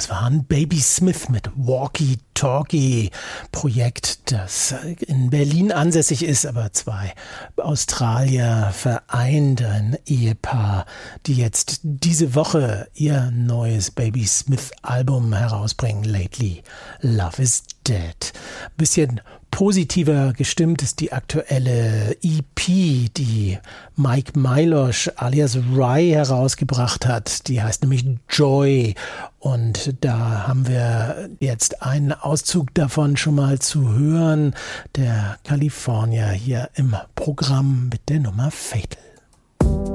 Das waren Baby Smith mit Walkie Talkie, Projekt, das in Berlin ansässig ist, aber zwei Australier vereint, ein Ehepaar, die jetzt diese Woche ihr neues Baby Smith Album herausbringen, Lately Love is Dead. Bisschen positiver gestimmt ist die aktuelle EP, die Mike Milosh alias Rye herausgebracht hat. Die heißt nämlich Joy. Und da haben wir jetzt einen Auszug davon schon mal zu hören. Der California hier im Programm mit der Nummer Fatal.